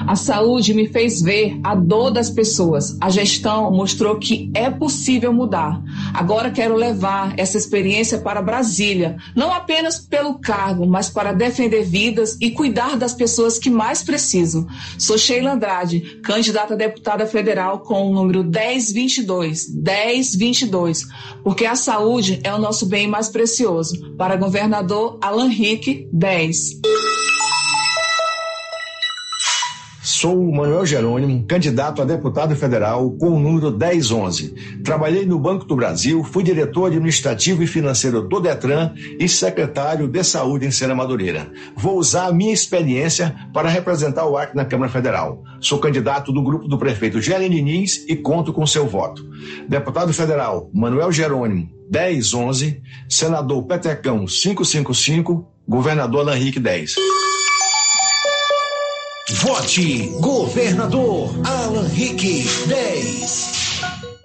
A saúde me fez ver a dor das pessoas. A gestão mostrou que é possível mudar. Agora quero levar essa experiência para Brasília, não apenas pelo cargo, mas para defender vidas e cuidar das pessoas que mais precisam. Sou Sheila Andrade, candidata a deputada federal com o número 1022, porque a saúde é o nosso bem mais precioso. Para governador Alan Rick, 10. Sou o Manuel Jerônimo, candidato a deputado federal com o número 1011. Trabalhei no Banco do Brasil, fui diretor administrativo e financeiro do Detran e secretário de saúde em Sena Madureira. Vou usar a minha experiência para representar o Acre na Câmara Federal. Sou candidato do grupo do prefeito Gélio Diniz e conto com seu voto. Deputado federal Manuel Jerônimo, 1011, senador Petecão, 555, governador Alan Rick, 10. Vote governador Alan Rick, 10.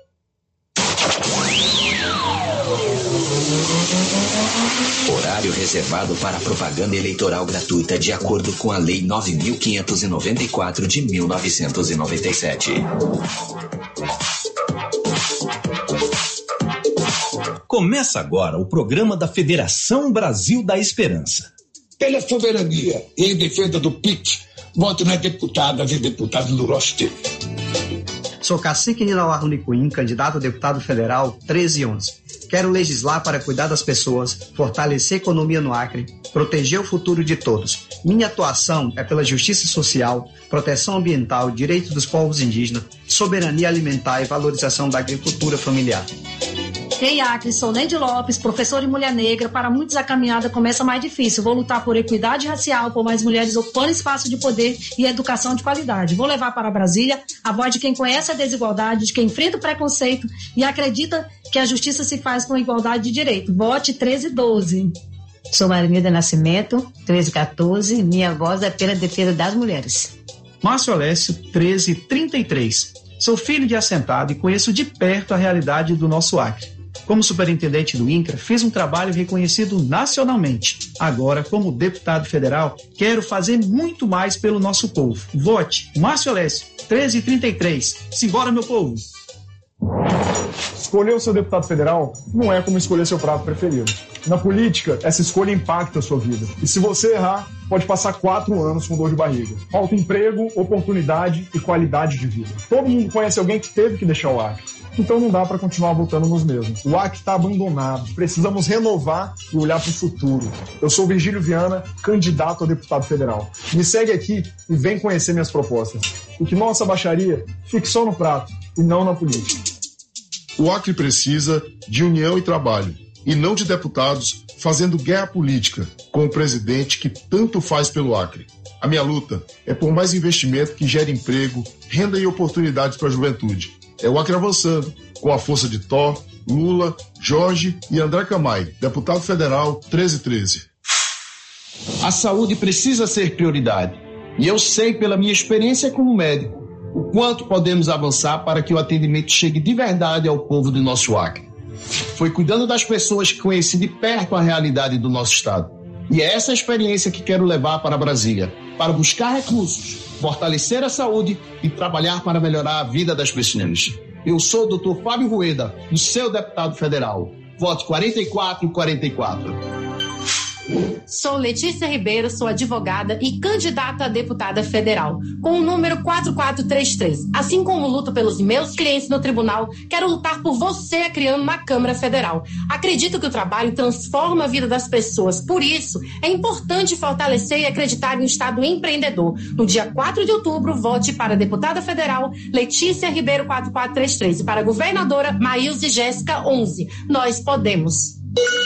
Horário reservado para propaganda eleitoral gratuita de acordo com a Lei 9.594 de 1997. Começa agora o programa da Federação Brasil da Esperança. Pela soberania e em defesa do PIT, voto nas deputadas e deputados do Roste. Sou Cacique Nilauar Nicuim, candidato a deputado federal 1311. Quero legislar para cuidar das pessoas, fortalecer a economia no Acre, proteger o futuro de todos. Minha atuação é pela justiça social, proteção ambiental, direitos dos povos indígenas, soberania alimentar e valorização da agricultura familiar. Em Acre, sou Neide Lopes, professora e mulher negra. Para muitos a caminhada começa mais difícil. Vou lutar por equidade racial, por mais mulheres ocupando espaço de poder e educação de qualidade. Vou levar para Brasília a voz de quem conhece a desigualdade, de quem enfrenta o preconceito e acredita que a justiça se faz com igualdade de direito. Vote 1312. Sou Marinilda Nascimento, 1314. Minha voz é pela defesa das mulheres. Márcio Alessio, 1333. Sou filho de assentado e conheço de perto a realidade do nosso Acre. Como superintendente do INCRA, fiz um trabalho reconhecido nacionalmente. Agora, como deputado federal, quero fazer muito mais pelo nosso povo. Vote Márcio Alessio, 1333. Simbora, meu povo! Escolher o seu deputado federal não é como escolher seu prato preferido. Na política, essa escolha impacta a sua vida. E se você errar, pode passar 4 anos com dor de barriga. Falta emprego, oportunidade e qualidade de vida. Todo mundo conhece alguém que teve que deixar o Acre. Então não dá para continuar votando nos mesmos. O Acre está abandonado. Precisamos renovar e olhar para o futuro. Eu sou Virgílio Viana, candidato a deputado federal. Me segue aqui e vem conhecer minhas propostas. E que nossa baixaria fique só no prato e não na política. O Acre precisa de união e trabalho, e não de deputados fazendo guerra política com o presidente que tanto faz pelo Acre. A minha luta é por mais investimento que gere emprego, renda e oportunidades para a juventude. É o Acre avançando, com a força de Thor, Lula, Jorge e André Camay, deputado federal 1313. A saúde precisa ser prioridade. E eu sei pela minha experiência como médico o quanto podemos avançar para que o atendimento chegue de verdade ao povo do nosso Acre. Foi cuidando das pessoas que conheci de perto a realidade do nosso estado. E é essa experiência que quero levar para Brasília, para buscar recursos, fortalecer a saúde e trabalhar para melhorar a vida das pessoas. Eu sou o Dr. Fábio Rueda, o seu deputado federal. Vote 4444. Sou Letícia Ribeiro, sou advogada e candidata a deputada federal, com o número 4433. Assim como luto pelos meus clientes no tribunal, quero lutar por você, acreano, na Câmara Federal. Acredito que o trabalho transforma a vida das pessoas. Por isso, é importante fortalecer e acreditar em um Estado empreendedor. No dia 4 de outubro, vote para a deputada federal Letícia Ribeiro 4433 e para a governadora Maílze Jéssica 11. Nós podemos.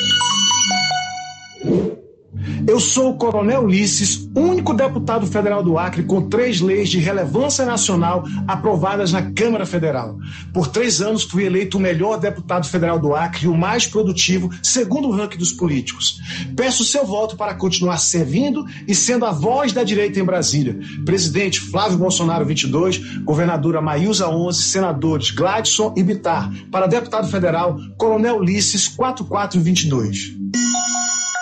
Eu sou o Coronel Ulisses, único deputado federal do Acre com 3 leis de relevância nacional aprovadas na Câmara Federal. Por 3 anos fui eleito o melhor deputado federal do Acre e o mais produtivo, segundo o ranking dos políticos. Peço seu voto para continuar servindo e sendo a voz da direita em Brasília. Presidente Flávio Bolsonaro 22, governadora Maílza 11, senadores Gladson e Bittar. Para deputado federal, Coronel Ulisses 4422.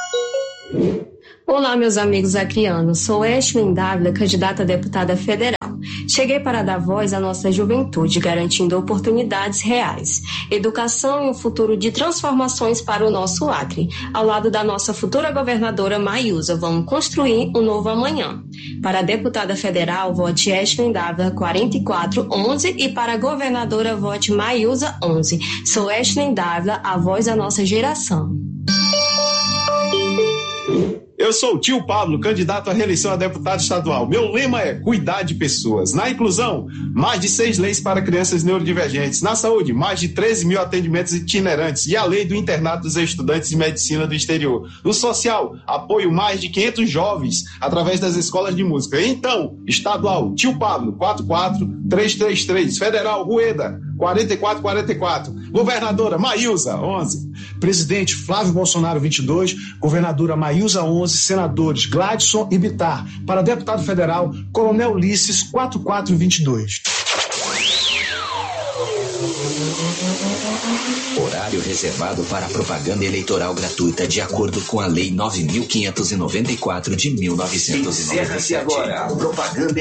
Olá, meus amigos acreanos. Sou Eshlin Dávila, candidata a deputada federal. Cheguei para dar voz à nossa juventude, garantindo oportunidades reais, educação e um futuro de transformações para o nosso Acre. Ao lado da nossa futura governadora Maiusa, vamos construir um novo amanhã. Para a deputada federal, vote Ashley Dávila 4411 e para a governadora, vote Maiusa 11. Sou Ashley Dávila, a voz da nossa geração. Eu sou o tio Pablo, candidato à reeleição a deputado estadual. Meu lema é cuidar de pessoas. Na inclusão, mais de 6 leis para crianças neurodivergentes. Na saúde, mais de 13 mil atendimentos itinerantes. E a lei do internato dos estudantes de medicina do exterior. No social, apoio mais de 500 jovens através das escolas de música. Então, estadual, tio Pablo, 44333. Federal, Rueda, 4444. Governadora Maiusa, 11. Presidente Flávio Bolsonaro, 22. Governadora Maiusa, 11. Senadores Gladson e Bittar. Para deputado federal, Coronel Ulisses, 4422. Horário reservado para propaganda eleitoral gratuita de acordo com a Lei 9.594 de 1997. Encerra-se agora a propaganda